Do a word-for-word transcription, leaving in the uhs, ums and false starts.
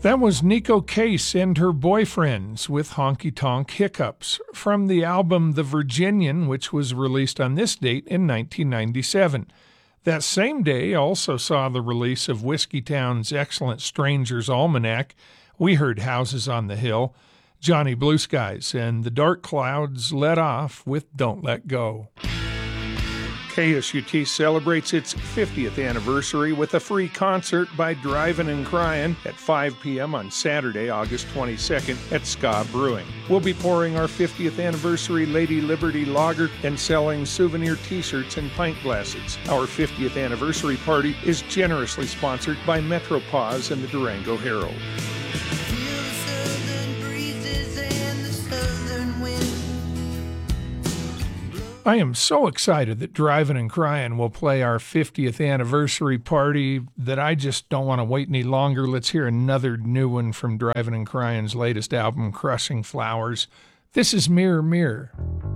That was Nico Case and her boyfriends with Honky Tonk Hiccups from the album The Virginian, which was released on this date in nineteen ninety-seven. That same day also saw the release of Whiskeytown's excellent Stranger's Almanac. We heard Houses on the Hill, Johnny Blue Skies, and the Dark Clouds led off with Don't Let Go. K S U T celebrates its fiftieth anniversary with a free concert by Drivin' and Cryin' at five p.m. on Saturday, August twenty-second at Ska Brewing. We'll be pouring our fiftieth anniversary Lady Liberty Lager and selling souvenir t-shirts and pint glasses. Our fiftieth anniversary party is generously sponsored by Metropause and the Durango Herald. I am so excited that Drivin' and Cryin' will play our fiftieth anniversary party that I just don't want to wait any longer. Let's hear another new one from Drivin' and Cryin''s latest album, Crushing Flowers. This is Mirror Mirror.